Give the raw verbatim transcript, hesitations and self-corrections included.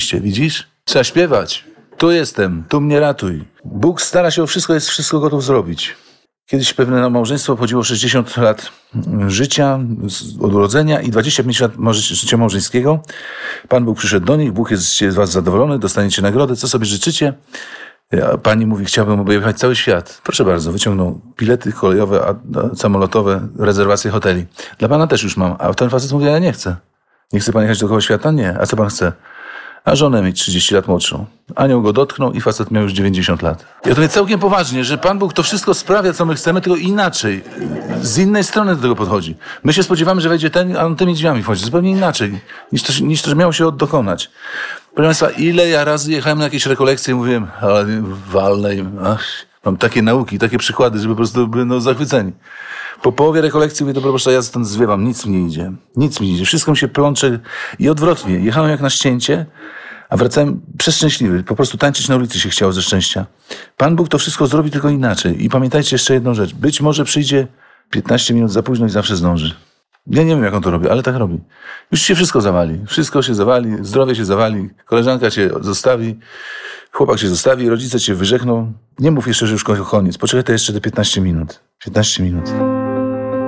Oczywiście, widzisz? Trzeba śpiewać. Tu jestem, tu mnie ratuj. Bóg stara się o wszystko, jest wszystko gotów zrobić. Kiedyś pewne małżeństwo obchodziło sześćdziesiąt lat życia, od urodzenia i dwadzieścia pięć lat życia małżeńskiego. Pan Bóg przyszedł do nich, Bóg jest z was zadowolony, dostaniecie nagrodę, co sobie życzycie? A pani mówi, chciałbym objechać cały świat. Proszę bardzo, wyciągnął bilety kolejowe, a, a, samolotowe, rezerwacje hoteli. Dla pana też już mam. A ten facet mówi, ja nie chcę. Nie chce pan jechać dookoła świata? Nie. A co pan chce? A żonę mieć trzydzieści lat młodszą. Anioł go dotknął i facet miał już dziewięćdziesiąt lat. Ja to mówię całkiem poważnie, że Pan Bóg to wszystko sprawia, co my chcemy, tylko inaczej. Z innej strony do tego podchodzi. My się spodziewamy, że wejdzie ten, a on tymi drzwiami wchodzi. Zupełnie inaczej, niż to, niż to miało się dokonać. Proszę Państwa, ile ja razy jechałem na jakieś rekolekcje i mówiłem, ale walne im, ach, mam takie nauki, takie przykłady, żeby po prostu byli no, zachwyceni. Po połowie rekolekcji mówię, dobra, proszę, ja stąd zwiewam, nic mi nie idzie. Nic mi nie idzie, wszystko mi się plącze i odwrotnie. Jechałem jak na ścięcie, a wracałem przeszczęśliwy. Po prostu tańczyć na ulicy się chciało ze szczęścia. Pan Bóg to wszystko zrobi tylko inaczej. I pamiętajcie jeszcze jedną rzecz. Być może przyjdzie piętnaście minut za późno i zawsze zdąży. Ja nie wiem, jak on to robi, ale tak robi. Już się wszystko zawali. Wszystko się zawali, zdrowie się zawali, koleżanka cię zostawi, chłopak cię zostawi, rodzice cię wyrzekną. Nie mów jeszcze, że już koniec. Poczekaj to jeszcze te piętnaście minut. piętnaście minut.